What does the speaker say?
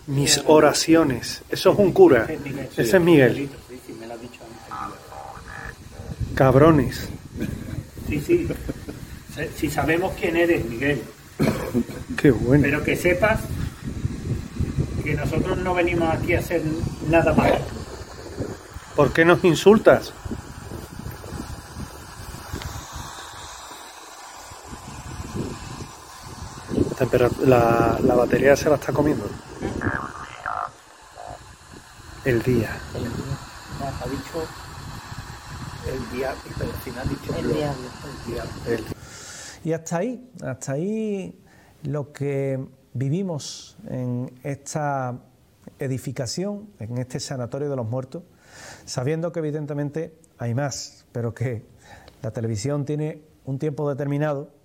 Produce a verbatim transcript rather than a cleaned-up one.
Mis oraciones. Eso es un cura. Ese es Miguel. Sí, sí, me lo ha dicho antes. Cabrones. Sí, sí. Si sabemos quién eres, Miguel. Qué bueno. Pero que sepas que nosotros no venimos aquí a hacer nada malo. ¿Por qué nos insultas? La, la batería se la está comiendo. El día. El, no, ha dicho el diablo, pero al final ha dicho el diablo. El diablo. El... Y hasta ahí, hasta ahí lo que vivimos en esta edificación, en este sanatorio de los muertos, sabiendo que evidentemente hay más, pero que la televisión tiene un tiempo determinado